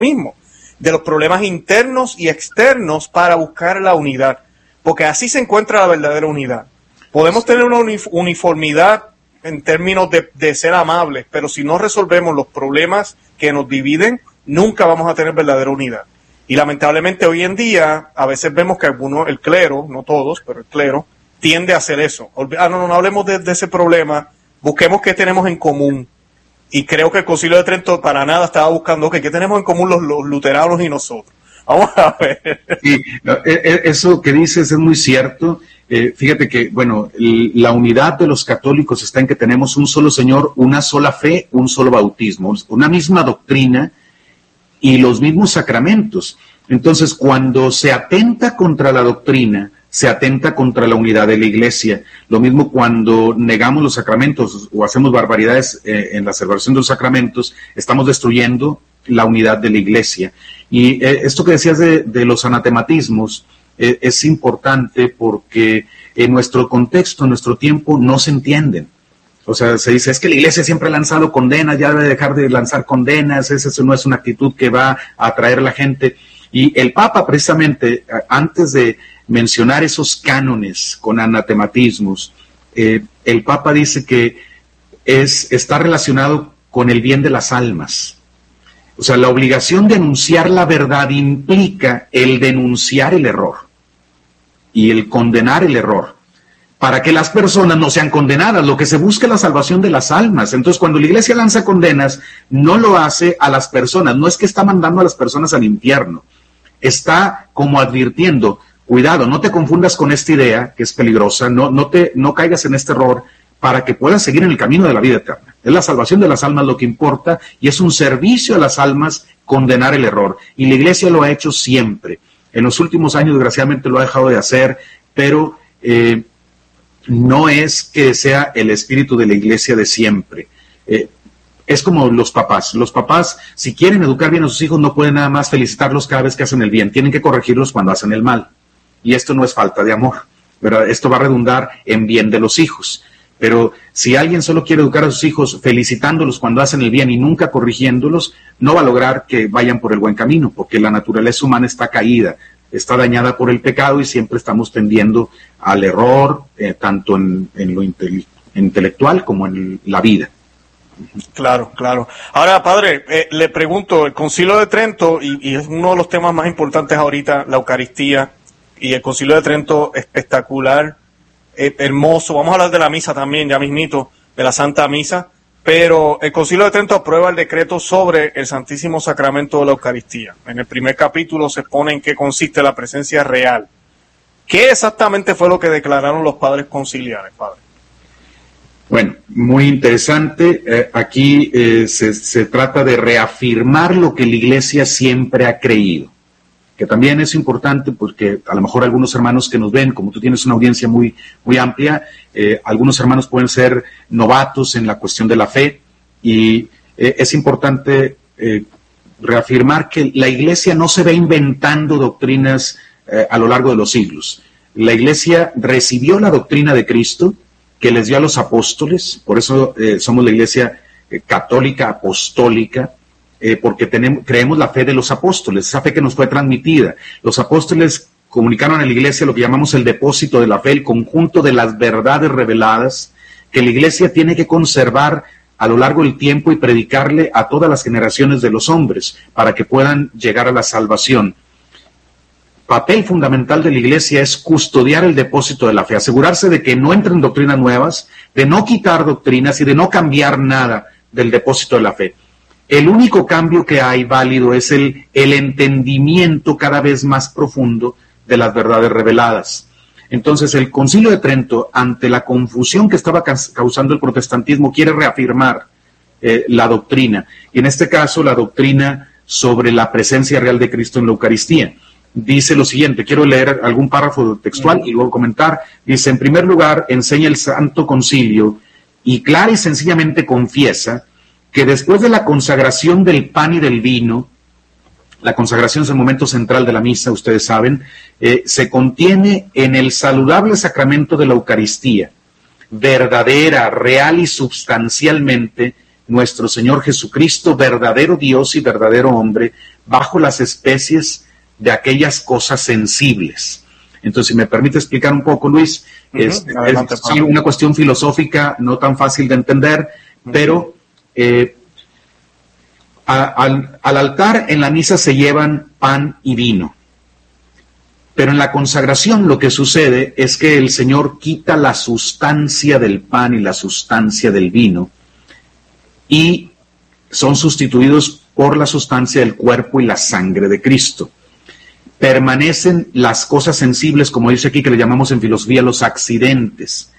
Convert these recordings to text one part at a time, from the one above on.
mismo, de los problemas internos y externos para buscar la unidad, porque así se encuentra la verdadera unidad. Podemos tener una uniformidad en términos de ser amables, pero si no resolvemos los problemas que nos dividen, nunca vamos a tener verdadera unidad. Y lamentablemente hoy en día, a veces vemos que algunos, el clero, no todos, pero el clero, tiende a hacer eso. No hablemos de ese problema, busquemos qué tenemos en común. Y creo que el Concilio de Trento para nada estaba buscando qué tenemos en común los luteranos y nosotros. Vamos a ver. Sí, eso que dices es muy cierto. Fíjate que, bueno, la unidad de los católicos está en que tenemos un solo Señor, una sola fe, un solo bautismo, una misma doctrina y los mismos sacramentos. Entonces, cuando se atenta contra la doctrina, se atenta contra la unidad de la Iglesia. Lo mismo cuando negamos los sacramentos o hacemos barbaridades en la celebración de los sacramentos, estamos destruyendo la unidad de la Iglesia. Y esto que decías de los anatematismos es importante porque en nuestro contexto, en nuestro tiempo, no se entienden. O sea, se dice, es que la Iglesia siempre ha lanzado condenas, ya debe dejar de lanzar condenas, esa no es una actitud que va a atraer a la gente. Y el Papa, precisamente, antes de mencionar esos cánones con anatematismos, el Papa dice que está relacionado con el bien de las almas. O sea, la obligación de anunciar la verdad implica el denunciar el error y el condenar el error, para que las personas no sean condenadas. Lo que se busca es la salvación de las almas. Entonces, cuando la Iglesia lanza condenas, no lo hace a las personas, no es que está mandando a las personas al infierno, está como advirtiendo, cuidado, no te confundas con esta idea que es peligrosa, no caigas en este error, para que puedas seguir en el camino de la vida eterna. Es la salvación de las almas lo que importa, y es un servicio a las almas condenar el error. Y la Iglesia lo ha hecho siempre. En los últimos años, desgraciadamente, lo ha dejado de hacer, pero no es que sea el espíritu de la Iglesia de siempre. Es como los papás. Los papás, si quieren educar bien a sus hijos, no pueden nada más felicitarlos cada vez que hacen el bien. Tienen que corregirlos cuando hacen el mal. Y esto no es falta de amor, ¿verdad? Esto va a redundar en bien de los hijos. Pero si alguien solo quiere educar a sus hijos felicitándolos cuando hacen el bien y nunca corrigiéndolos, no va a lograr que vayan por el buen camino, porque la naturaleza humana está caída, está dañada por el pecado y siempre estamos tendiendo al error, tanto en lo intelectual como en la vida. Claro, claro. Ahora, padre, le pregunto, el Concilio de Trento, y es uno de los temas más importantes ahorita, la Eucaristía, y el Concilio de Trento, espectacular, hermoso. Vamos a hablar de la misa también, ya mismito, de la Santa Misa, pero el Concilio de Trento aprueba el decreto sobre el Santísimo Sacramento de la Eucaristía. En el primer capítulo se expone en qué consiste la presencia real. ¿Qué exactamente fue lo que declararon los padres conciliares, padre? Bueno, muy interesante. Aquí se trata de reafirmar lo que la Iglesia siempre ha creído, que también es importante porque a lo mejor algunos hermanos que nos ven, como tú tienes una audiencia muy, muy amplia, algunos hermanos pueden ser novatos en la cuestión de la fe, y es importante reafirmar que la Iglesia no se va inventando doctrinas a lo largo de los siglos. La Iglesia recibió la doctrina de Cristo, que les dio a los apóstoles, por eso somos la Iglesia católica apostólica, porque creemos la fe de los apóstoles, esa fe que nos fue transmitida. Los apóstoles comunicaron a la Iglesia lo que llamamos el depósito de la fe, el conjunto de las verdades reveladas que la Iglesia tiene que conservar a lo largo del tiempo y predicarle a todas las generaciones de los hombres para que puedan llegar a la salvación. Papel fundamental de la Iglesia es custodiar el depósito de la fe, asegurarse de que no entren doctrinas nuevas, de no quitar doctrinas y de no cambiar nada del depósito de la fe. El único cambio que hay válido es el entendimiento cada vez más profundo de las verdades reveladas. Entonces, el Concilio de Trento, ante la confusión que estaba causando el protestantismo, quiere reafirmar la doctrina, y en este caso la doctrina sobre la presencia real de Cristo en la Eucaristía. Dice lo siguiente, quiero leer algún párrafo textual y luego comentar. Dice, en primer lugar, enseña el Santo Concilio y clara y sencillamente confiesa que después de la consagración del pan y del vino, la consagración es el momento central de la misa, ustedes saben, se contiene en el saludable sacramento de la Eucaristía, verdadera, real y substancialmente, nuestro Señor Jesucristo, verdadero Dios y verdadero hombre, bajo las especies de aquellas cosas sensibles. Entonces, si me permite explicar un poco, Luis, es una cuestión filosófica no tan fácil de entender, pero al altar en la misa se llevan pan y vino. Pero en la consagración lo que sucede es que el Señor quita la sustancia del pan y la sustancia del vino y son sustituidos por la sustancia del cuerpo y la sangre de Cristo. Permanecen las cosas sensibles, como dice aquí, que le llamamos en filosofía los accidentes,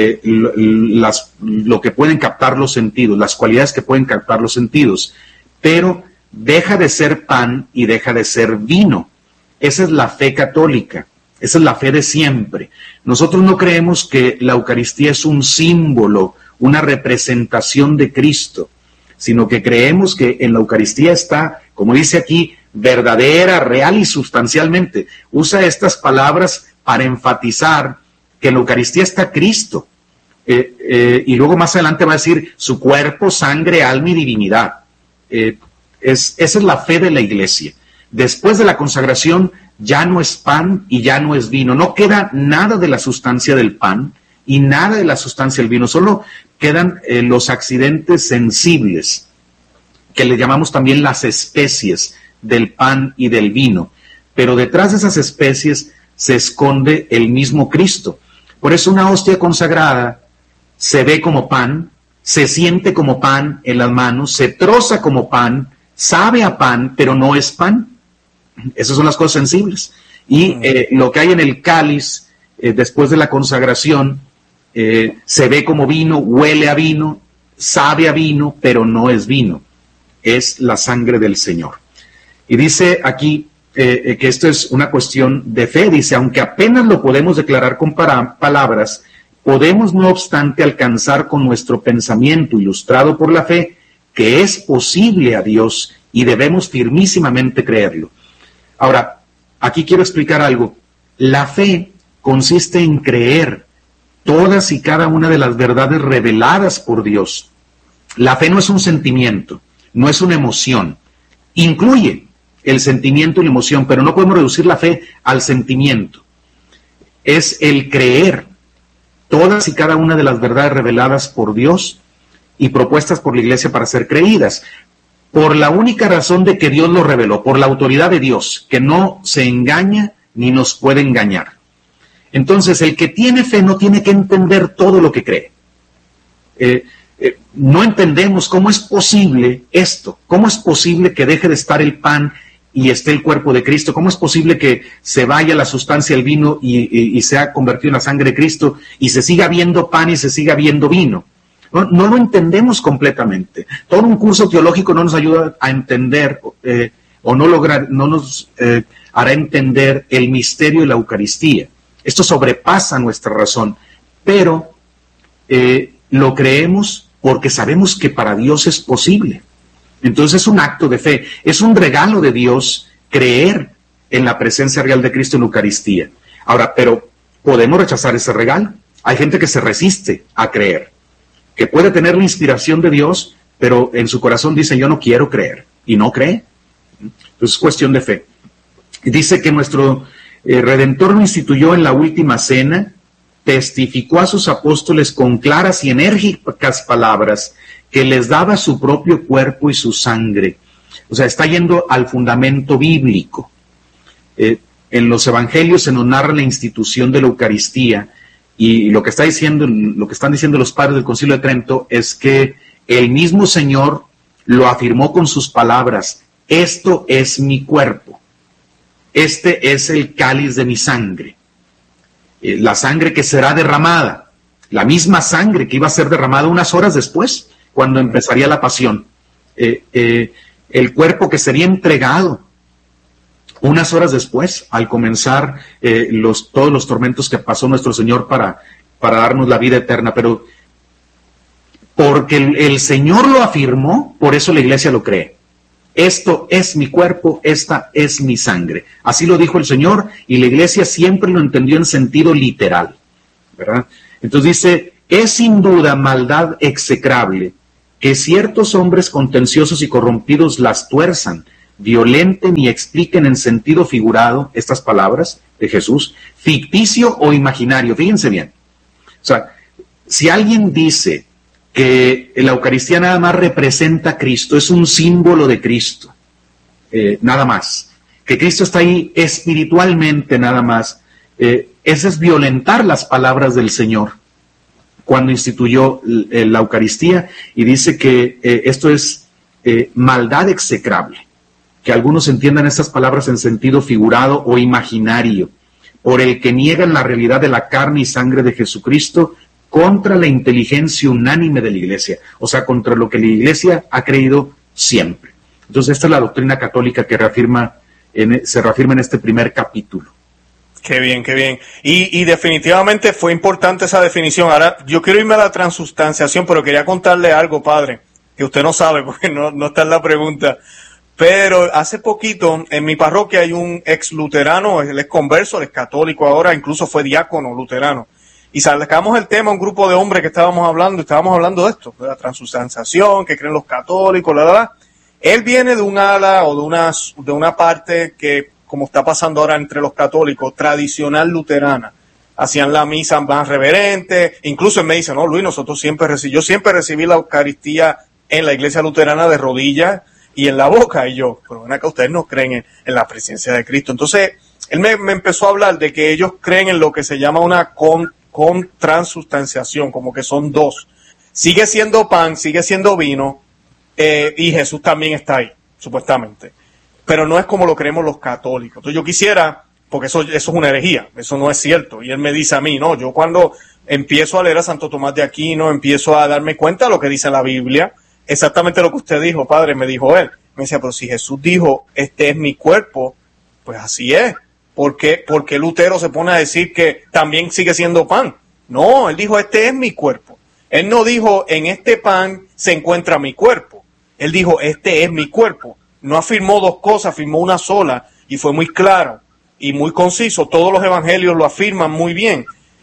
lo que pueden captar los sentidos, las cualidades que pueden captar los sentidos, pero deja de ser pan y deja de ser vino. Esa es la fe católica, esa es la fe de siempre. Nosotros no creemos que la Eucaristía es un símbolo, una representación de Cristo, sino que creemos que en la Eucaristía está, como dice aquí, verdadera, real y sustancialmente. Usa estas palabras para enfatizar que en la Eucaristía está Cristo. Y luego más adelante va a decir su cuerpo, sangre, alma y divinidad. Esa es la fe de la Iglesia. Después de la consagración ya no es pan y ya no es vino. No queda nada de la sustancia del pan y nada de la sustancia del vino. Solo quedan los accidentes sensibles, que le llamamos también las especies del pan y del vino. Pero detrás de esas especies se esconde el mismo Cristo. Por eso una hostia consagrada se ve como pan, se siente como pan en las manos, se troza como pan, sabe a pan, pero no es pan. Esas son las cosas sensibles. Y lo que hay en el cáliz, después de la consagración, se ve como vino, huele a vino, sabe a vino, pero no es vino. Es la sangre del Señor. Y dice aquí que esto es una cuestión de fe. Dice, aunque apenas lo podemos declarar con palabras, podemos no obstante alcanzar con nuestro pensamiento ilustrado por la fe que es posible a Dios y debemos firmísimamente creerlo. Ahora, aquí quiero explicar algo. La fe consiste en creer todas y cada una de las verdades reveladas por Dios. La fe no es un sentimiento, no es una emoción. Incluye el sentimiento y la emoción, pero no podemos reducir la fe al sentimiento. Es el creer todas y cada una de las verdades reveladas por Dios y propuestas por la Iglesia para ser creídas, por la única razón de que Dios lo reveló, por la autoridad de Dios, que no se engaña ni nos puede engañar. Entonces, el que tiene fe no tiene que entender todo lo que cree. No entendemos cómo es posible esto, cómo es posible que deje de estar el pan y esté el cuerpo de Cristo, cómo es posible que se vaya la sustancia del vino y sea convertido en la sangre de Cristo y se siga viendo pan y se siga viendo vino. No lo entendemos completamente. Todo un curso teológico no nos ayuda a entender o no nos hará entender el misterio de la Eucaristía. Esto sobrepasa nuestra razón, pero lo creemos porque sabemos que para Dios es posible. Entonces es un acto de fe, es un regalo de Dios creer en la presencia real de Cristo en la Eucaristía. Ahora, pero podemos rechazar ese regalo. Hay gente que se resiste a creer, que puede tener la inspiración de Dios, pero en su corazón dice, yo no quiero creer, y no cree. Entonces es cuestión de fe. Dice que nuestro Redentor lo instituyó en la última cena, testificó a sus apóstoles con claras y enérgicas palabras que les daba su propio cuerpo y su sangre. O sea, está yendo al fundamento bíblico. En los evangelios se nos narra la institución de la Eucaristía, y lo que están diciendo los padres del Concilio de Trento es que el mismo Señor lo afirmó con sus palabras: esto es mi cuerpo, este es el cáliz de mi sangre, la sangre que será derramada, la misma sangre que iba a ser derramada unas horas después, cuando empezaría la pasión, el cuerpo que sería entregado unas horas después, al comenzar todos los tormentos que pasó nuestro Señor para darnos la vida eterna. Pero porque el Señor lo afirmó, por eso la Iglesia lo cree. Esto es mi cuerpo, esta es mi sangre. Así lo dijo el Señor, y la Iglesia siempre lo entendió en sentido literal, ¿verdad? Entonces dice, es sin duda maldad execrable que ciertos hombres contenciosos y corrompidos las tuerzan, violenten y expliquen en sentido figurado estas palabras de Jesús, ficticio o imaginario. Fíjense bien. O sea, si alguien dice que la Eucaristía nada más representa a Cristo, es un símbolo de Cristo, nada más, que Cristo está ahí espiritualmente nada más, eso es violentar las palabras del Señor cuando instituyó la Eucaristía, y dice que esto es maldad execrable, que algunos entiendan estas palabras en sentido figurado o imaginario, por el que niegan la realidad de la carne y sangre de Jesucristo contra la inteligencia unánime de la Iglesia, o sea, contra lo que la Iglesia ha creído siempre. Entonces, esta es la doctrina católica que se reafirma en este primer capítulo. Qué bien, qué bien. Y definitivamente fue importante esa definición. Ahora, yo quiero irme a la transustanciación, pero quería contarle algo, padre, que usted no sabe, porque no está en la pregunta. Pero hace poquito, en mi parroquia hay un ex luterano, él es converso, él es católico ahora, incluso fue diácono luterano. Y sacamos el tema a un grupo de hombres que estábamos hablando de esto, de la transustanciación, que creen los católicos, Él viene de un ala o de una parte que, como está pasando ahora entre los católicos, tradicional luterana. Hacían la misa más reverente, incluso él me dice, no, Luis, yo siempre recibí la Eucaristía en la iglesia luterana de rodillas y en la boca, y yo, pero ven acá, ustedes no creen en la presencia de Cristo. Entonces, él me empezó a hablar de que ellos creen en lo que se llama una transustanciación, como que son dos. Sigue siendo pan, sigue siendo vino, y Jesús también está ahí, supuestamente. Pero no es como lo creemos los católicos. Entonces yo quisiera, porque eso es una herejía, eso no es cierto. Y él me dice a mí, no, yo cuando empiezo a leer a Santo Tomás de Aquino, empiezo a darme cuenta de lo que dice la Biblia, exactamente lo que usted dijo, padre, me dijo él. Me decía, pero si Jesús dijo, este es mi cuerpo, pues así es. ¿Por qué Lutero se pone a decir que también sigue siendo pan? No, él dijo, este es mi cuerpo. Él no dijo, en este pan se encuentra mi cuerpo. Él dijo, este es mi cuerpo. No afirmó dos cosas, afirmó una sola, y fue muy claro y muy conciso. Todos los evangelios lo afirman muy bien.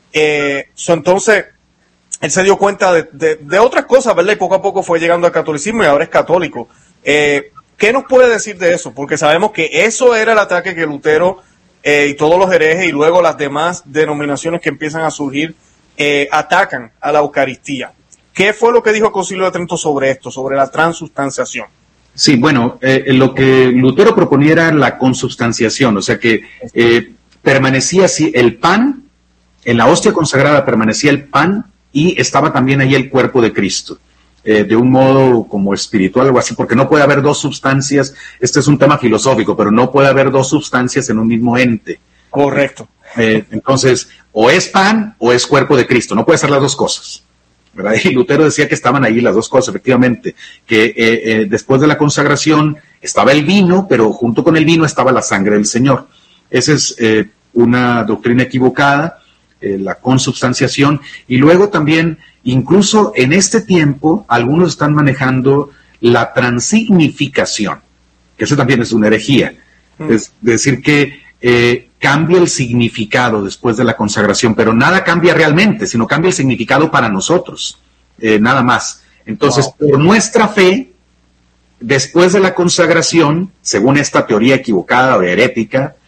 Entonces, él se dio cuenta de otras cosas, ¿verdad? Y poco a poco fue llegando al catolicismo y ahora es católico. ¿Qué nos puede decir de eso? Porque sabemos que eso era el ataque que Lutero y todos los herejes y luego las demás denominaciones que empiezan a surgir atacan a la Eucaristía. ¿Qué fue lo que dijo el Concilio de Trento sobre esto, sobre la transustanciación? Sí, bueno, lo que Lutero proponía era la consubstanciación, o sea que permanecía así el pan, en la hostia consagrada permanecía el pan y estaba también ahí el cuerpo de Cristo, de un modo como espiritual, algo así, porque no puede haber dos sustancias, este es un tema filosófico, pero no puede haber dos sustancias en un mismo ente. Correcto. Entonces, o es pan o es cuerpo de Cristo, no puede ser las dos cosas. ¿Verdad? Y Lutero decía que estaban ahí las dos cosas, efectivamente, que después de la consagración estaba el vino, pero junto con el vino estaba la sangre del Señor. Esa es una doctrina equivocada, la consubstanciación, y luego también, incluso en este tiempo, algunos están manejando la transignificación, que eso también es una herejía, es decir que cambia el significado después de la consagración, pero nada cambia realmente, sino cambia el significado para nosotros, nada más. Entonces, por nuestra fe, después de la consagración, según esta teoría equivocada o herética,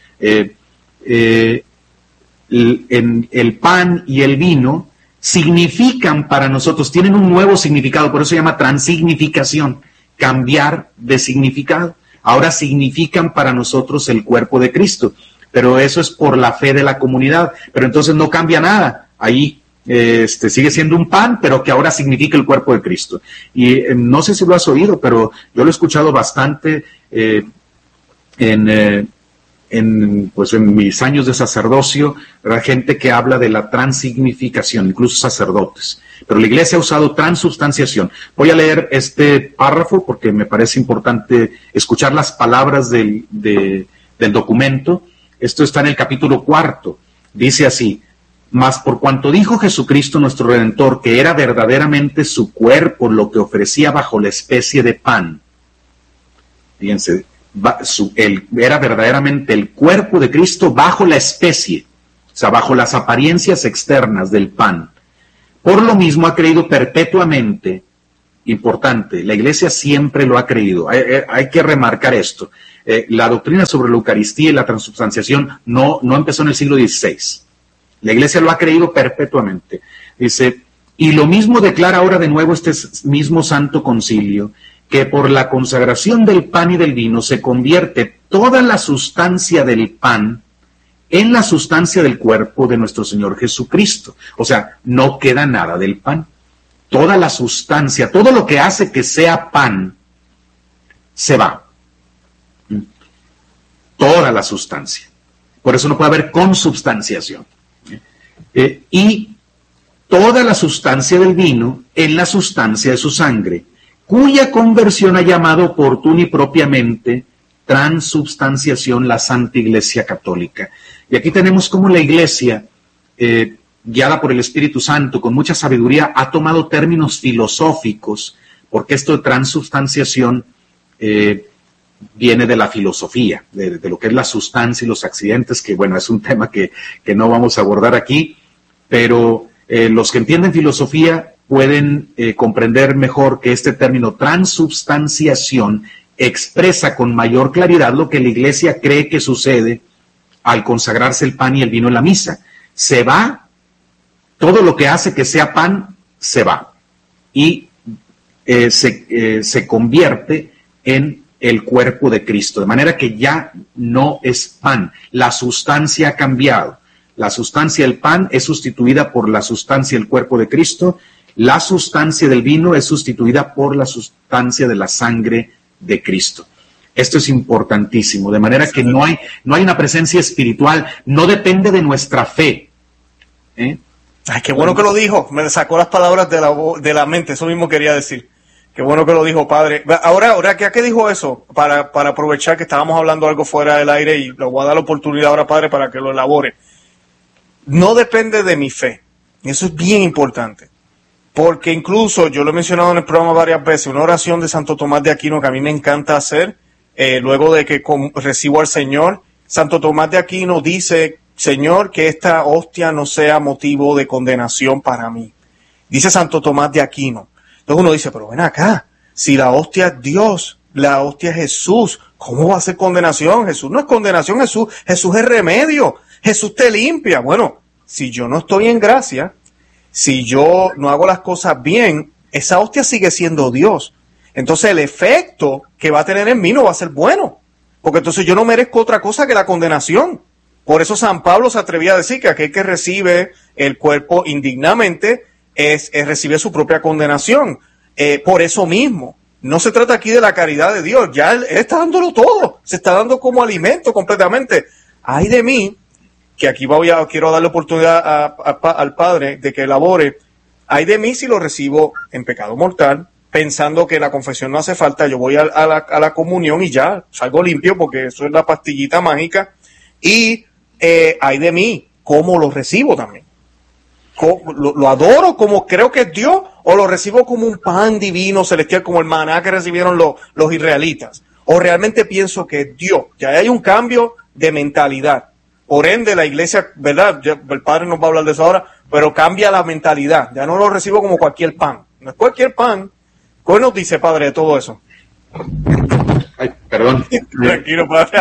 el pan y el vino significan para nosotros, tienen un nuevo significado, por eso se llama transignificación, cambiar de significado. Ahora significan para nosotros el cuerpo de Cristo, pero eso es por la fe de la comunidad, pero entonces no cambia nada, ahí sigue siendo un pan, pero que ahora significa el cuerpo de Cristo. Y no sé si lo has oído, pero yo lo he escuchado bastante en mis años de sacerdocio, ¿verdad? Gente que habla de la transignificación, incluso sacerdotes. Pero la Iglesia ha usado transubstanciación. Voy a leer este párrafo porque me parece importante escuchar las palabras del documento. Esto está en el capítulo 4. Dice así: mas por cuanto dijo Jesucristo nuestro Redentor que era verdaderamente su cuerpo lo que ofrecía bajo la especie de pan. Fíjense, era verdaderamente el cuerpo de Cristo bajo la especie, o sea, bajo las apariencias externas del pan. Por lo mismo ha creído perpetuamente, importante, la Iglesia siempre lo ha creído, hay que remarcar esto, la doctrina sobre la Eucaristía y la transubstanciación no empezó en el siglo XVI. La Iglesia lo ha creído perpetuamente. Dice, y lo mismo declara ahora de nuevo este mismo Santo Concilio, que por la consagración del pan y del vino se convierte toda la sustancia del pan en la sustancia del cuerpo de nuestro Señor Jesucristo. O sea, no queda nada del pan. Toda la sustancia, todo lo que hace que sea pan, se va. Toda la sustancia. Por eso no puede haber consubstanciación. Y toda la sustancia del vino en la sustancia de su sangre, cuya conversión ha llamado oportuna y propiamente transubstanciación la Santa Iglesia Católica. Y aquí tenemos cómo la Iglesia, guiada por el Espíritu Santo, con mucha sabiduría, ha tomado términos filosóficos, porque esto de transubstanciación viene de la filosofía, de lo que es la sustancia y los accidentes, que bueno, es un tema que no vamos a abordar aquí, pero los que entienden filosofía pueden comprender mejor que este término transubstanciación expresa con mayor claridad lo que la Iglesia cree que sucede al consagrarse el pan y el vino en la misa. Se va, todo lo que hace que sea pan, se va. Y se convierte en el cuerpo de Cristo. De manera que ya no es pan. La sustancia ha cambiado. La sustancia del pan es sustituida por la sustancia del cuerpo de Cristo. La sustancia del vino es sustituida por la sustancia de la sangre de Cristo. Esto es importantísimo, de manera que no hay una presencia espiritual, no depende de nuestra fe. Ay, qué bueno que lo dijo, me sacó las palabras de la mente, eso mismo quería decir. Qué bueno que lo dijo, padre. Ahora ¿qué dijo eso? Para aprovechar que estábamos hablando algo fuera del aire y le voy a dar la oportunidad ahora, padre, para que lo elabore. No depende de mi fe, eso es bien importante. Porque incluso, yo lo he mencionado en el programa varias veces, una oración de Santo Tomás de Aquino que a mí me encanta hacer, luego de que recibo al Señor, Santo Tomás de Aquino dice, Señor, que esta hostia no sea motivo de condenación para mí. Dice Santo Tomás de Aquino. Entonces uno dice, pero ven acá, si la hostia es Dios, la hostia es Jesús, ¿cómo va a ser condenación? Jesús no es condenación, Jesús es remedio, Jesús te limpia. Bueno, si yo no estoy en gracia, si yo no hago las cosas bien, esa hostia sigue siendo Dios. Entonces el efecto que va a tener en mí no va a ser bueno, porque entonces yo no merezco otra cosa que la condenación. Por eso San Pablo se atrevía a decir que aquel que recibe el cuerpo indignamente recibe su propia condenación. Por eso mismo, no se trata aquí de la caridad de Dios, ya él está dándolo todo, se está dando como alimento completamente. Ay de mí, que aquí quiero darle oportunidad al Padre de que elabore, ay de mí si lo recibo en pecado mortal, pensando que la confesión no hace falta, yo voy a la comunión y ya, salgo limpio porque eso es la pastillita mágica, y ay de mí, ¿cómo lo recibo también? ¿Lo adoro como creo que es Dios o lo recibo como un pan divino celestial como el maná que recibieron los israelitas? ¿O realmente pienso que es Dios? Ya hay un cambio de mentalidad. Por ende, la iglesia, ¿verdad? Ya, el padre nos va a hablar de eso ahora, pero cambia la mentalidad. Ya no lo recibo como cualquier pan. No es cualquier pan. ¿Qué nos dice, padre, de todo eso? Ay, perdón. Tranquilo, padre.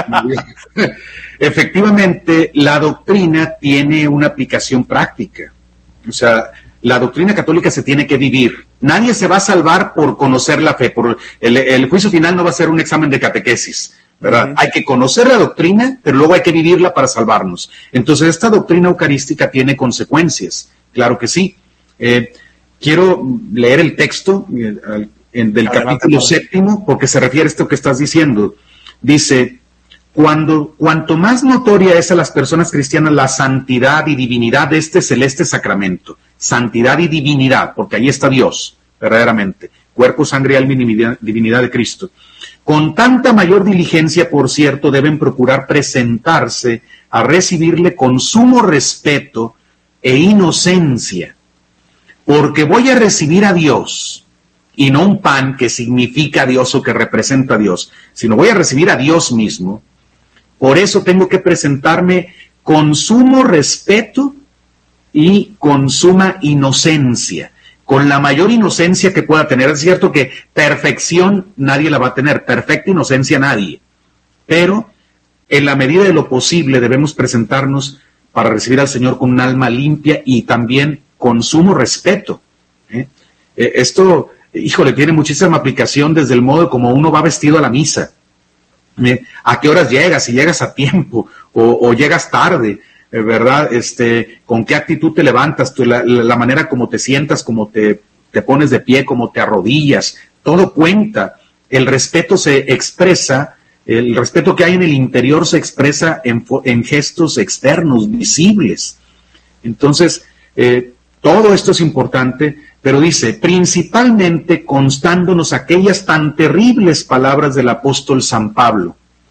Efectivamente, la doctrina tiene una aplicación práctica. O sea, la doctrina católica se tiene que vivir. Nadie se va a salvar por conocer la fe. Por el juicio final no va a ser un examen de catequesis, ¿verdad? Hay que conocer la doctrina, pero luego hay que vivirla para salvarnos. Entonces, esta doctrina eucarística tiene consecuencias. Claro que sí. Quiero leer el texto del capítulo 7, porque se refiere a esto que estás diciendo. Dice, cuanto más notoria es a las personas cristianas la santidad y divinidad de este celeste sacramento, santidad y divinidad, porque ahí está Dios, verdaderamente, cuerpo, sangre y alma, divinidad de Cristo. Con tanta mayor diligencia, por cierto, deben procurar presentarse a recibirle con sumo respeto e inocencia, porque voy a recibir a Dios, y no un pan que significa Dios o que representa a Dios, sino voy a recibir a Dios mismo. Por eso tengo que presentarme con sumo respeto y con suma inocencia, con la mayor inocencia que pueda tener. Es cierto que perfección nadie la va a tener, perfecta inocencia nadie. pero en la medida de lo posible debemos presentarnos para recibir al Señor con un alma limpia y también con sumo respeto. Esto, híjole, tiene muchísima aplicación desde el modo como uno va vestido a la misa. ¿A qué horas llegas? Si llegas a tiempo o llegas tarde, ¿verdad? ¿Con qué actitud te levantas? La manera como te sientas, como te pones de pie, como te arrodillas, todo cuenta. El respeto se expresa, el respeto que hay en el interior se expresa en gestos externos, visibles. Entonces, todo esto es importante, pero dice, principalmente constándonos aquellas tan terribles palabras del apóstol San Pablo,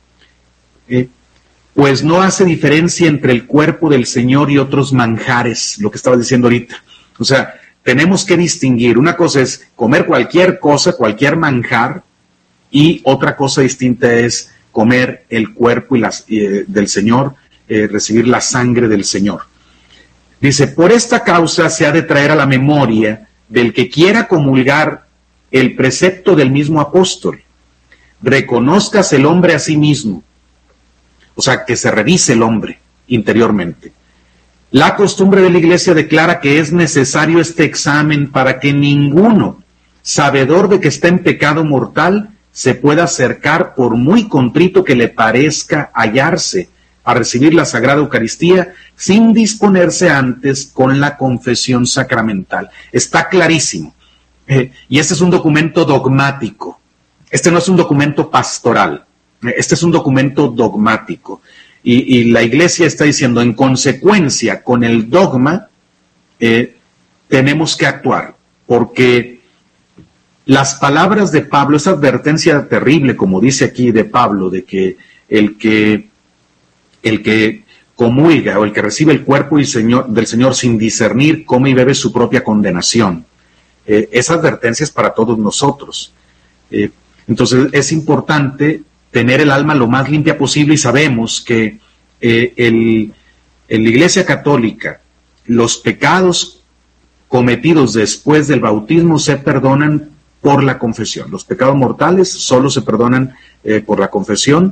pues no hace diferencia entre el cuerpo del Señor y otros manjares, lo que estaba diciendo ahorita. O sea, tenemos que distinguir, una cosa es comer cualquier cosa, cualquier manjar, y otra cosa distinta es comer el cuerpo del Señor, recibir la sangre del Señor. Dice, por esta causa se ha de traer a la memoria del que quiera comulgar el precepto del mismo apóstol. Reconózcase el hombre a sí mismo. O sea, que se revise el hombre interiormente. La costumbre de la Iglesia declara que es necesario este examen para que ninguno, sabedor de que está en pecado mortal, se pueda acercar, por muy contrito que le parezca hallarse, a recibir la Sagrada Eucaristía sin disponerse antes con la confesión sacramental. Está clarísimo. Y este es un documento dogmático. Este no es un documento pastoral. Este es un documento dogmático. Y la Iglesia está diciendo, en consecuencia con el dogma, tenemos que actuar, porque las palabras de Pablo, esa advertencia terrible, como dice aquí de Pablo, de que el que comulga o el que recibe el cuerpo del Señor sin discernir, come y bebe su propia condenación. Esa advertencia es para todos nosotros. Entonces es importante tener el alma lo más limpia posible, y sabemos que en la Iglesia Católica los pecados cometidos después del bautismo se perdonan por la confesión. Los pecados mortales solo se perdonan por la confesión,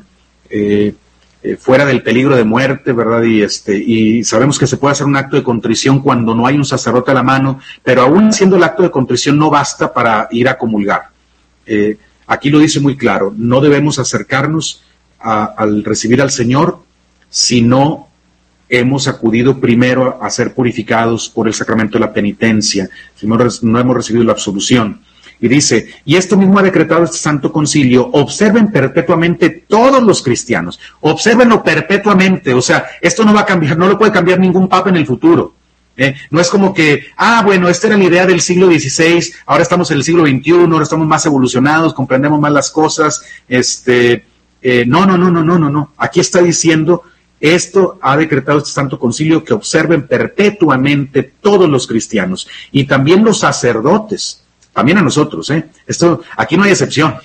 fuera del peligro de muerte, ¿verdad? Y sabemos que se puede hacer un acto de contrición cuando no hay un sacerdote a la mano, pero aún haciendo el acto de contrición no basta para ir a comulgar. Aquí lo dice muy claro, no debemos acercarnos al recibir al Señor si no hemos acudido primero a ser purificados por el sacramento de la penitencia, si no hemos recibido la absolución. Y dice, y esto mismo ha decretado este Santo Concilio, observen perpetuamente todos los cristianos, obsérvenlo perpetuamente, o sea, esto no va a cambiar, no lo puede cambiar ningún papa en el futuro. No es como que, bueno, esta era la idea del siglo XVI, ahora estamos en el siglo XXI, ahora estamos más evolucionados, comprendemos más las cosas. No. Aquí está diciendo, esto ha decretado este Santo Concilio, que observen perpetuamente todos los cristianos y también los sacerdotes, también a nosotros. Aquí no hay excepción.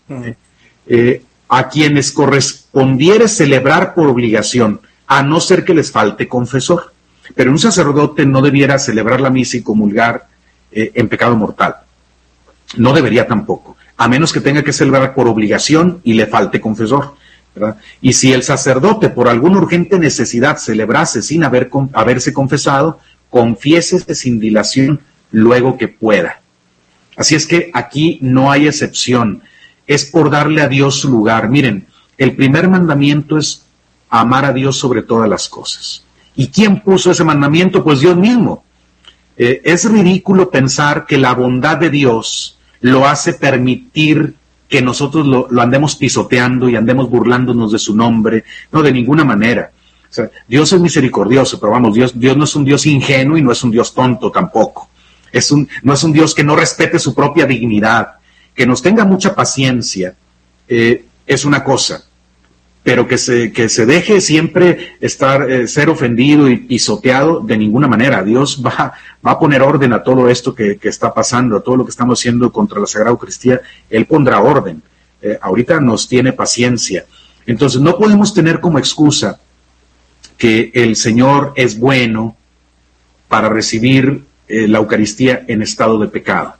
A quienes correspondiere celebrar por obligación, a no ser que les falte confesor. Pero un sacerdote no debiera celebrar la misa y comulgar en pecado mortal. No debería tampoco, a menos que tenga que celebrar por obligación y le falte confesor, ¿verdad? Y si el sacerdote por alguna urgente necesidad celebrase sin haberse confesado, confiésese sin dilación luego que pueda. Así es que aquí no hay excepción, es por darle a Dios su lugar. Miren, el primer mandamiento es amar a Dios sobre todas las cosas. ¿Y quién puso ese mandamiento? Pues Dios mismo. Es ridículo pensar que la bondad de Dios lo hace permitir que nosotros lo andemos pisoteando y andemos burlándonos de su nombre. No, de ninguna manera. O sea, Dios es misericordioso, pero vamos, Dios no es un Dios ingenuo y no es un Dios tonto tampoco. No es un Dios que no respete su propia dignidad. Que nos tenga mucha paciencia es una cosa, pero que se deje siempre ser ofendido y pisoteado, de ninguna manera. Dios va a poner orden a todo esto que está pasando, a todo lo que estamos haciendo contra la Sagrada Eucaristía. Él pondrá orden. Ahorita nos tiene paciencia. Entonces no podemos tener como excusa que el Señor es bueno para recibir la Eucaristía en estado de pecado.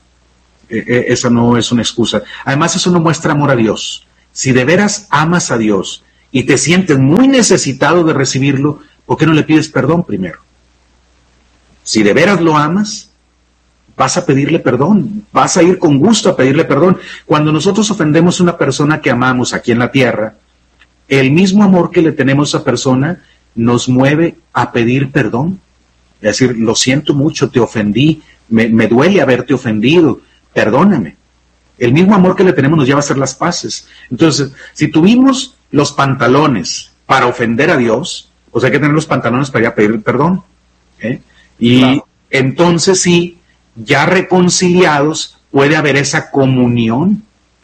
Esa no es una excusa. Además, eso no muestra amor a Dios. Si de veras amas a Dios y te sientes muy necesitado de recibirlo, ¿por qué no le pides perdón primero? Si de veras lo amas, vas a pedirle perdón, vas a ir con gusto a pedirle perdón. Cuando nosotros ofendemos a una persona que amamos aquí en la tierra, el mismo amor que le tenemos a esa persona nos mueve a pedir perdón. Es decir, lo siento mucho, te ofendí, me duele haberte ofendido, perdóname. El mismo amor que le tenemos nos lleva a hacer las paces. Entonces, si tuvimos los pantalones para ofender a Dios, pues hay que tener los pantalones para ir a pedir perdón. Y claro, entonces sí, ya reconciliados puede haber esa comunión.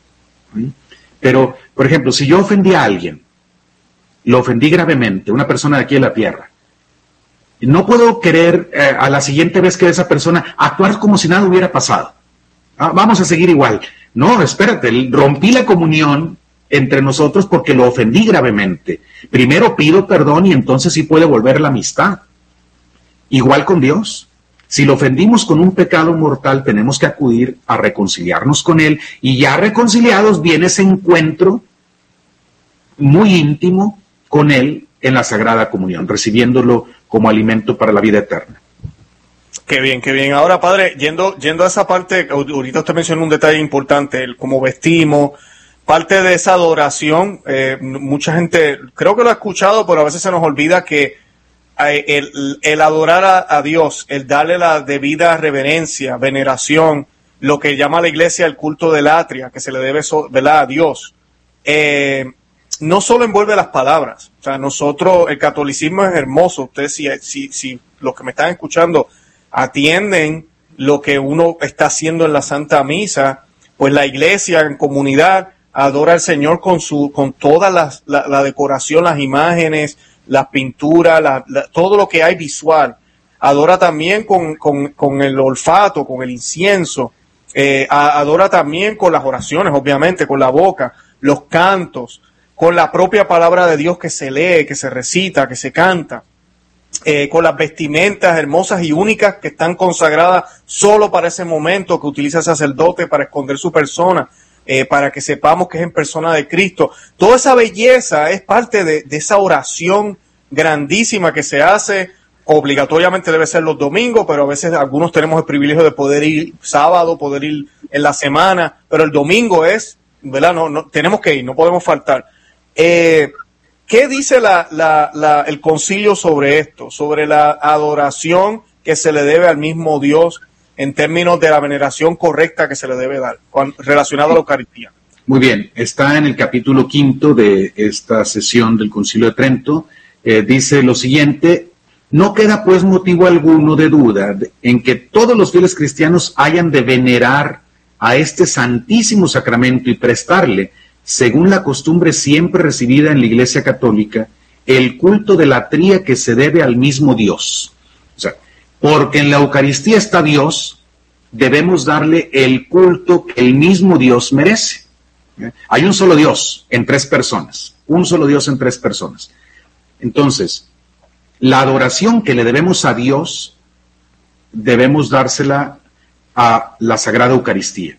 Pero, por ejemplo, si yo ofendí a alguien, lo ofendí gravemente, una persona de aquí de la tierra, no puedo querer a la siguiente vez que ve esa persona actuar como si nada hubiera pasado. Vamos a seguir igual. No, espérate, rompí la comunión entre nosotros porque lo ofendí gravemente. Primero pido perdón y entonces sí puede volver la amistad. Igual con Dios. Si lo ofendimos con un pecado mortal, tenemos que acudir a reconciliarnos con Él, y ya reconciliados viene ese encuentro muy íntimo con Él en la Sagrada Comunión, recibiéndolo como alimento para la vida eterna. Qué bien, qué bien. Ahora, padre, yendo a esa parte, ahorita usted mencionó un detalle importante, el cómo vestimos, parte de esa adoración. Mucha gente, creo que lo ha escuchado, pero a veces se nos olvida que el adorar a Dios, el darle la debida reverencia, veneración, lo que llama la iglesia el culto de latria, que se le debe, ¿verdad?, a Dios, no solo envuelve las palabras. O sea, nosotros, el catolicismo es hermoso. Ustedes, si los que me están escuchando atienden lo que uno está haciendo en la Santa Misa, pues la iglesia en comunidad adora al Señor con toda la decoración, las imágenes, las pinturas, todo lo que hay visual. Adora también con el olfato, con el incienso. Adora también con las oraciones, obviamente, con la boca, los cantos, con la propia palabra de Dios que se lee, que se recita, que se canta. Con las vestimentas hermosas y únicas que están consagradas solo para ese momento, que utiliza el sacerdote para esconder su persona, para que sepamos que es en persona de Cristo. Toda esa belleza es parte de esa oración grandísima que se hace. Obligatoriamente debe ser los domingos, pero a veces algunos tenemos el privilegio de poder ir sábado, poder ir en la semana, pero el domingo es, ¿verdad? No tenemos que ir, no podemos faltar. ¿Qué dice el concilio sobre esto? Sobre la adoración que se le debe al mismo Dios en términos de la veneración correcta que se le debe dar, relacionado a la Eucaristía. Muy bien, está en el capítulo 5 de esta sesión del Concilio de Trento. Dice lo siguiente: no queda pues motivo alguno de duda en que todos los fieles cristianos hayan de venerar a este santísimo sacramento y prestarle, según la costumbre siempre recibida en la Iglesia Católica, el culto de latría que se debe al mismo Dios. O sea, porque en la Eucaristía está Dios, debemos darle el culto que el mismo Dios merece. Hay un solo Dios en tres personas, un solo Dios en tres personas. Entonces, la adoración que le debemos a Dios, debemos dársela a la Sagrada Eucaristía,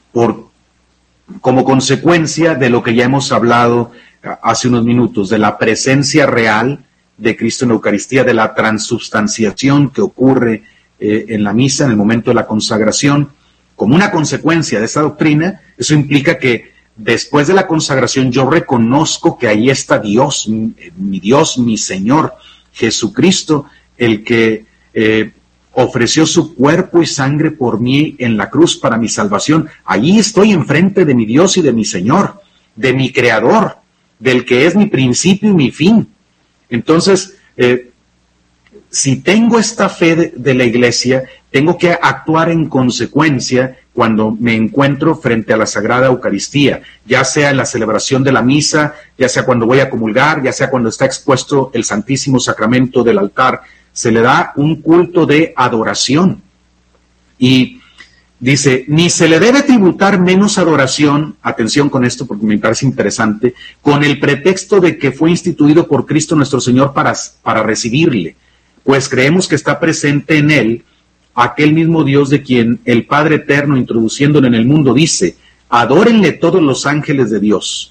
como consecuencia de lo que ya hemos hablado hace unos minutos, de la presencia real de Cristo en la Eucaristía, de la transubstanciación que ocurre en la misa, en el momento de la consagración. Como una consecuencia de esa doctrina, eso implica que después de la consagración yo reconozco que ahí está Dios, mi Señor, Jesucristo, el que ofreció su cuerpo y sangre por mí en la cruz para mi salvación. Allí estoy enfrente de mi Dios y de mi Señor, de mi Creador, del que es mi principio y mi fin. Entonces, si tengo esta fe de la Iglesia, tengo que actuar en consecuencia cuando me encuentro frente a la Sagrada Eucaristía, ya sea en la celebración de la misa, ya sea cuando voy a comulgar, ya sea cuando está expuesto el Santísimo Sacramento del altar. Se le da un culto de adoración. Y dice, ni se le debe tributar menos adoración, atención con esto porque me parece interesante, con el pretexto de que fue instituido por Cristo nuestro Señor para recibirle, pues creemos que está presente en él aquel mismo Dios de quien el Padre Eterno, introduciéndolo en el mundo, dice: adórenle todos los ángeles de Dios.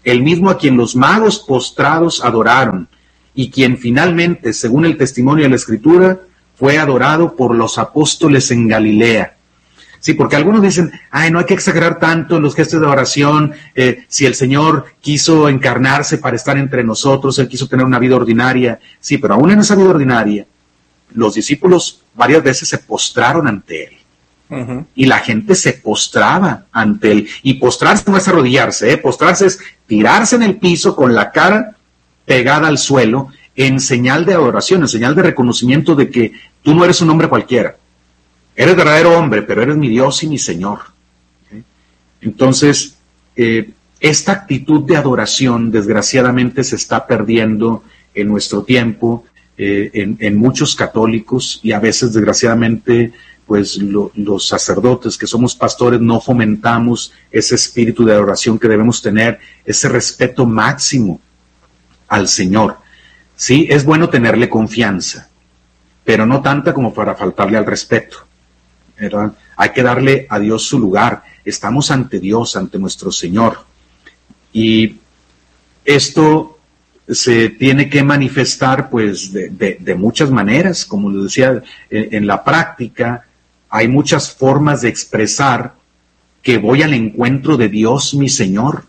el mismo a quien los magos postrados adoraron, y quien finalmente, según el testimonio de la Escritura, fue adorado por los apóstoles en Galilea. Sí, porque algunos dicen, no hay que exagerar tanto en los gestos de oración, si el Señor quiso encarnarse para estar entre nosotros, Él quiso tener una vida ordinaria. Sí, pero aún en esa vida ordinaria, los discípulos varias veces se postraron ante Él. Uh-huh. Y la gente se postraba ante Él. Y postrarse no es arrodillarse, postrarse es tirarse en el piso con la cara pegada al suelo, en señal de adoración, en señal de reconocimiento de que tú no eres un hombre cualquiera. Eres verdadero hombre, pero eres mi Dios y mi Señor. ¿Okay? Entonces, esta actitud de adoración, desgraciadamente, se está perdiendo en nuestro tiempo, en muchos católicos, y a veces, desgraciadamente, pues los sacerdotes que somos pastores no fomentamos ese espíritu de adoración que debemos tener, ese respeto máximo al Señor. Sí, es bueno tenerle confianza, pero no tanta como para faltarle al respeto, ¿verdad? Hay que darle a Dios su lugar. Estamos ante Dios, ante nuestro Señor. Y esto se tiene que manifestar pues de muchas maneras. Como les decía, en la práctica hay muchas formas de expresar que voy al encuentro de Dios, mi Señor.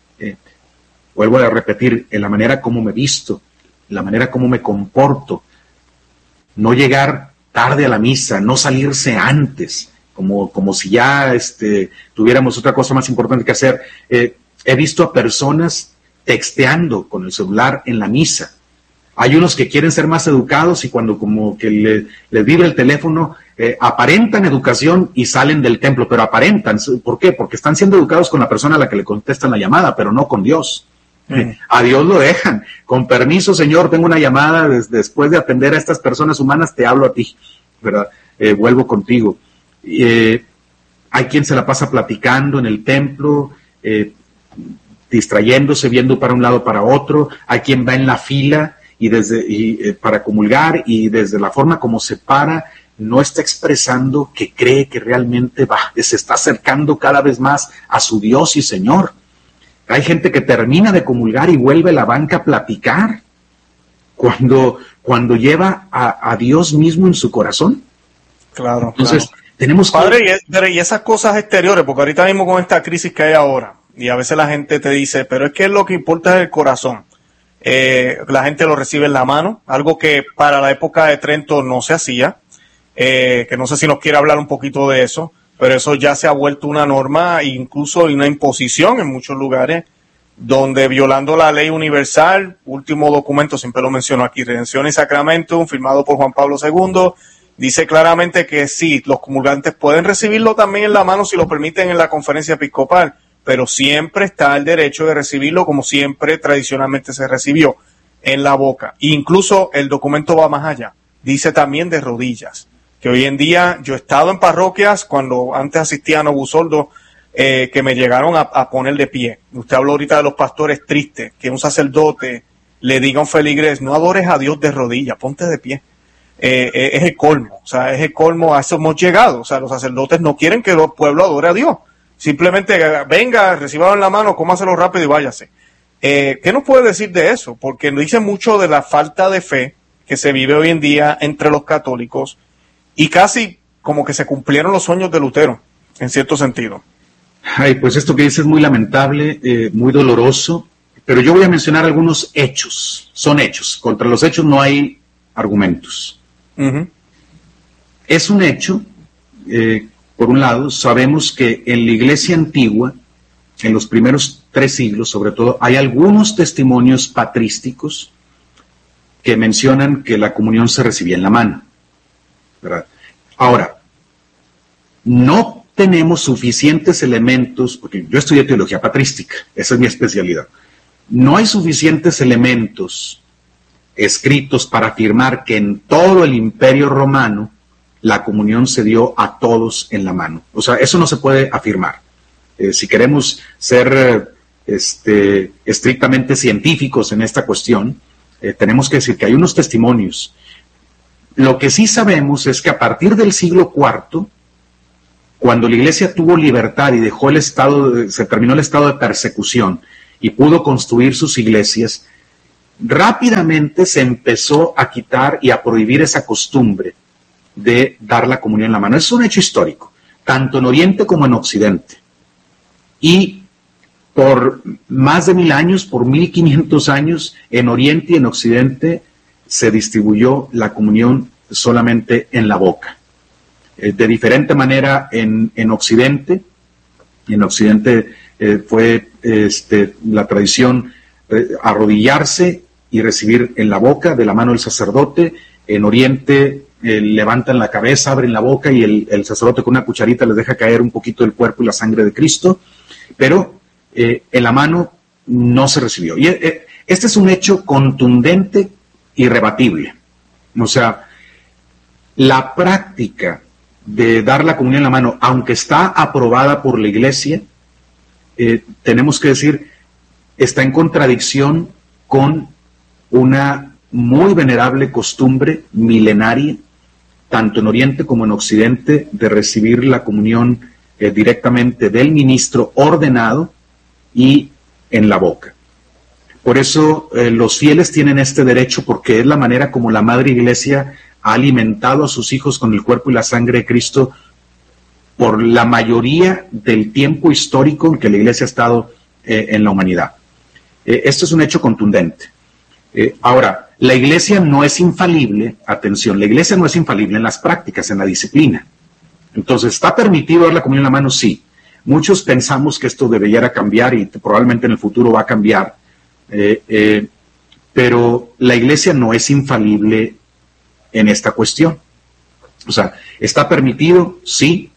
Vuelvo a repetir, en la manera como me visto, en la manera como me comporto, no llegar tarde a la misa, no salirse antes, como si ya tuviéramos otra cosa más importante que hacer. He visto a personas texteando con el celular en la misa. Hay unos que quieren ser más educados y cuando como que les vibra el teléfono, aparentan educación y salen del templo, pero aparentan. ¿Por qué? Porque están siendo educados con la persona a la que le contestan la llamada, pero no con Dios. A Dios lo dejan. Con permiso, Señor, tengo una llamada, después de atender a estas personas humanas, te hablo a ti, ¿verdad? Vuelvo contigo. Hay quien se la pasa platicando en el templo, distrayéndose, viendo para un lado para otro. Hay quien va en la fila para comulgar, y desde la forma como se para, no está expresando que cree que realmente se está acercando cada vez más a su Dios y Señor. Hay gente que termina de comulgar y vuelve a la banca a platicar cuando lleva a Dios mismo en su corazón. Claro. Entonces, claro. Tenemos que... Padre, y esas cosas exteriores, porque ahorita mismo con esta crisis que hay ahora, y a veces la gente te dice, pero es que lo que importa es el corazón. La gente lo recibe en la mano, algo que para la época de Trento no se hacía, que no sé si nos quiere hablar un poquito de eso. Pero eso ya se ha vuelto una norma, incluso una imposición en muchos lugares, donde violando la ley universal, último documento, siempre lo menciono aquí, Redención y Sacramentum, firmado por Juan Pablo II, dice claramente que sí, los comulgantes pueden recibirlo también en la mano si lo permiten en la conferencia episcopal, pero siempre está el derecho de recibirlo como siempre tradicionalmente se recibió, en la boca. E incluso el documento va más allá, dice también de rodillas. Que hoy en día, yo he estado en parroquias, cuando antes asistía a Novusoldo, que me llegaron a poner de pie. Usted habló ahorita de los pastores tristes, que un sacerdote le diga a un feligrés, no adores a Dios de rodillas, ponte de pie. Es el colmo, o sea, es el colmo, a eso hemos llegado. O sea, los sacerdotes no quieren que el pueblo adore a Dios. Simplemente venga, recíbalo en la mano, cómaselo rápido y váyase. ¿Qué nos puede decir de eso? Porque nos dice mucho de la falta de fe que se vive hoy en día entre los católicos, y casi como que se cumplieron los sueños de Lutero, en cierto sentido. Ay, pues esto que dice es muy lamentable, muy doloroso, pero yo voy a mencionar algunos hechos. Son hechos. Contra los hechos no hay argumentos. Uh-huh. Es un hecho, por un lado, sabemos que en la Iglesia antigua, en los primeros 3 siglos sobre todo, hay algunos testimonios patrísticos que mencionan que la comunión se recibía en la mano, ¿verdad? Ahora, no tenemos suficientes elementos, porque yo estudié teología patrística, esa es mi especialidad. No hay suficientes elementos escritos para afirmar que en todo el Imperio Romano la comunión se dio a todos en la mano. O sea, eso no se puede afirmar. Si queremos ser estrictamente científicos en esta cuestión, tenemos que decir que hay unos testimonios. Lo que sí sabemos es que a partir del siglo IV, cuando la Iglesia tuvo libertad y dejó se terminó el estado de persecución, y pudo construir sus iglesias, rápidamente se empezó a quitar y a prohibir esa costumbre de dar la comunión en la mano. Es un hecho histórico, tanto en Oriente como en Occidente. Y por más de 1000 años, por 1500 años, en Oriente y en Occidente se distribuyó la comunión solamente en la boca. De diferente manera en Occidente. En Occidente fue la tradición arrodillarse y recibir en la boca de la mano del sacerdote. En Oriente levantan la cabeza, abren la boca y el sacerdote con una cucharita les deja caer un poquito del cuerpo y la sangre de Cristo, pero en la mano no se recibió. Y este es un hecho contundente, irrebatible. O sea, la práctica de dar la comunión en la mano, aunque está aprobada por la Iglesia, tenemos que decir, está en contradicción con una muy venerable costumbre milenaria, tanto en Oriente como en Occidente, de recibir la comunión directamente del ministro ordenado y en la boca. Por eso los fieles tienen este derecho, porque es la manera como la Madre Iglesia ha alimentado a sus hijos con el cuerpo y la sangre de Cristo por la mayoría del tiempo histórico en que la Iglesia ha estado en la humanidad. Esto es un hecho contundente. Ahora, la Iglesia no es infalible, atención, la Iglesia no es infalible en las prácticas, en la disciplina. Entonces, ¿está permitido dar la comunión en la mano? Sí. Muchos pensamos que esto debería cambiar y probablemente en el futuro va a cambiar, pero la Iglesia no es infalible en esta cuestión. O sea, ¿está permitido? Sí,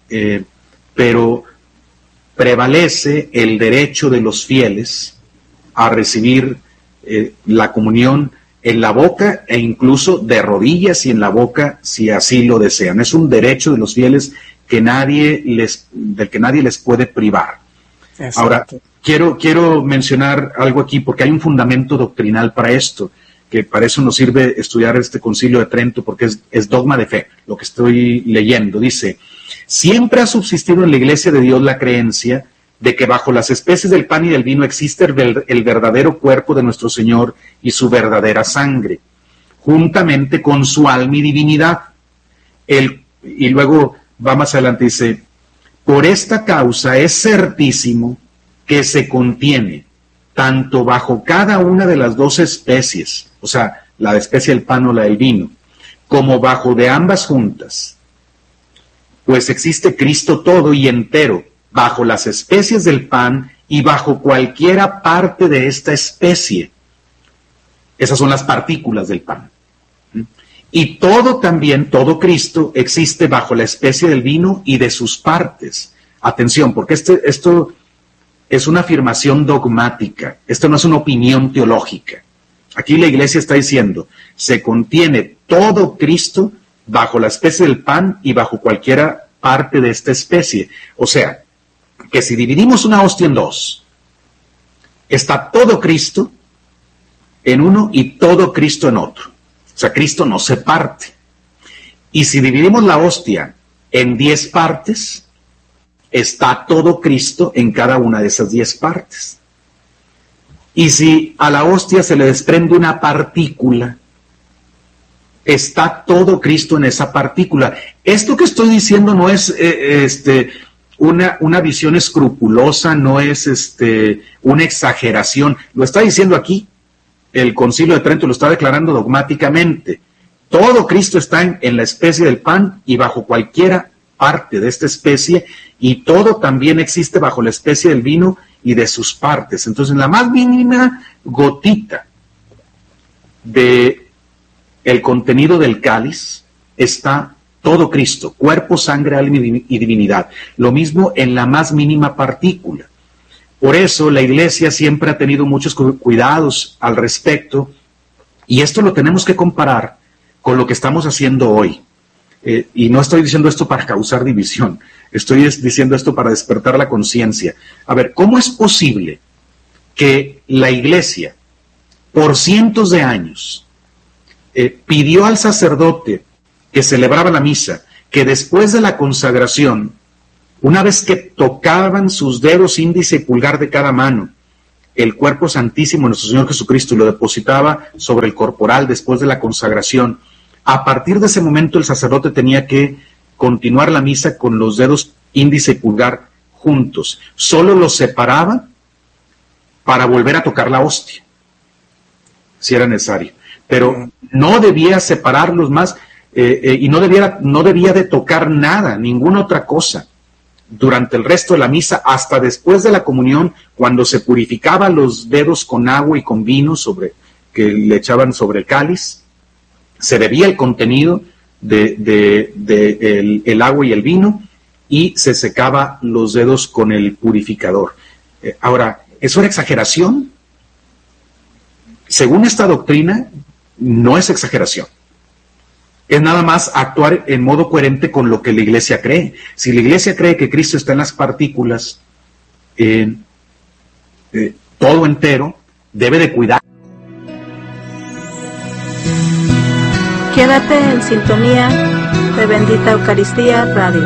pero prevalece el derecho de los fieles a recibir la comunión en la boca e incluso de rodillas y en la boca si así lo desean. Es un derecho de los fieles que del que nadie les puede privar. Exacto. Ahora, quiero mencionar algo aquí porque hay un fundamento doctrinal para esto, que para eso nos sirve estudiar este Concilio de Trento, porque es dogma de fe, lo que estoy leyendo. Dice, siempre ha subsistido en la Iglesia de Dios la creencia de que bajo las especies del pan y del vino existe el verdadero cuerpo de nuestro Señor y su verdadera sangre, juntamente con su alma y divinidad. Y luego va más adelante, dice, por esta causa es certísimo que se contiene, tanto bajo cada una de las dos especies, o sea, la especie del pan o la del vino, como bajo de ambas juntas, pues existe Cristo todo y entero, bajo las especies del pan y bajo cualquiera parte de esta especie. Esas son las partículas del pan. Y todo también, todo Cristo existe bajo la especie del vino y de sus partes. Atención, porque esto es una afirmación dogmática, esto no es una opinión teológica. Aquí la Iglesia está diciendo, se contiene todo Cristo bajo la especie del pan y bajo cualquiera parte de esta especie. O sea, que si dividimos una hostia en dos, está todo Cristo en uno y todo Cristo en otro. O sea, Cristo no se parte. Y si dividimos la hostia en 10 partes, está todo Cristo en cada una de esas 10 partes. Y si a la hostia se le desprende una partícula, está todo Cristo en esa partícula. Esto que estoy diciendo no es una visión escrupulosa, no es una exageración. Lo está diciendo aquí el Concilio de Trento, lo está declarando dogmáticamente. Todo Cristo está en la especie del pan y bajo cualquiera parte de esta especie, y todo también existe bajo la especie del vino y de sus partes. Entonces, en la más mínima gotita de el contenido del cáliz está todo Cristo, cuerpo, sangre, alma y divinidad. Lo mismo en la más mínima partícula. Por eso la Iglesia siempre ha tenido muchos cuidados al respecto, y esto lo tenemos que comparar con lo que estamos haciendo hoy. Y no estoy diciendo esto para causar división, estoy diciendo esto para despertar la conciencia. A ver, ¿cómo es posible que la Iglesia, por cientos de años, pidió al sacerdote que celebraba la misa, que después de la consagración, una vez que tocaban sus dedos índice y pulgar de cada mano, el cuerpo santísimo de nuestro Señor Jesucristo y lo depositaba sobre el corporal después de la consagración, a partir de ese momento el sacerdote tenía que continuar la misa con los dedos índice y pulgar juntos. Solo los separaba para volver a tocar la hostia, si era necesario. Pero no debía separarlos más y no debía de tocar nada, ninguna otra cosa, durante el resto de la misa, hasta después de la comunión, cuando se purificaba los dedos con agua y con vino que le echaban sobre el cáliz, se bebía el contenido el agua y el vino y se secaba los dedos con el purificador. Ahora, ¿eso era exageración? Según esta doctrina, no es exageración. Es nada más actuar en modo coherente con lo que la Iglesia cree. Si la Iglesia cree que Cristo está en las partículas, todo entero, debe de cuidar. Quédate en sintonía de Bendita Eucaristía Radio.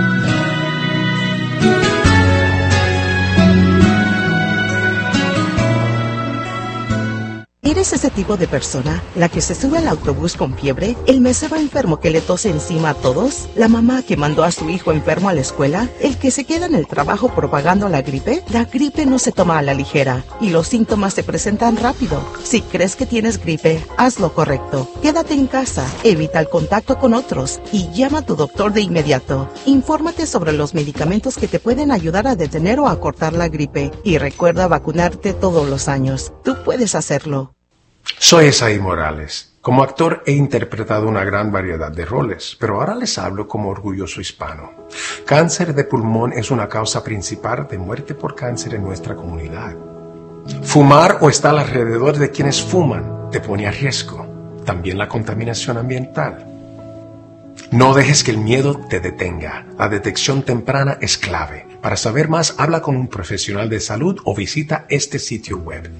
¿Eres ese tipo de persona, la que se sube al autobús con fiebre, el mesero enfermo que le tose encima a todos, la mamá que mandó a su hijo enfermo a la escuela, el que se queda en el trabajo propagando la gripe? La gripe no se toma a la ligera y los síntomas se presentan rápido. Si crees que tienes gripe, haz lo correcto. Quédate en casa, evita el contacto con otros y llama a tu doctor de inmediato. Infórmate sobre los medicamentos que te pueden ayudar a detener o acortar la gripe y recuerda vacunarte todos los años. Tú puedes hacerlo. Soy Esaí Morales. Como actor he interpretado una gran variedad de roles, pero ahora les hablo como orgulloso hispano. Cáncer de pulmón es una causa principal de muerte por cáncer en nuestra comunidad. Fumar o estar alrededor de quienes fuman te pone a riesgo. También la contaminación ambiental. No dejes que el miedo te detenga. La detección temprana es clave. Para saber más, habla con un profesional de salud o visita este sitio web.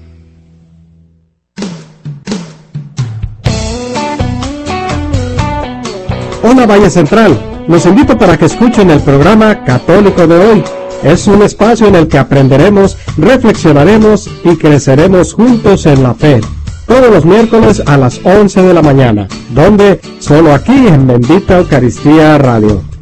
Hola Valle Central, los invito para que escuchen el programa Católico de Hoy. Es un espacio en el que aprenderemos, reflexionaremos y creceremos juntos en la fe. Todos los miércoles a las 11 de la mañana, donde solo aquí en Bendita Eucaristía Radio.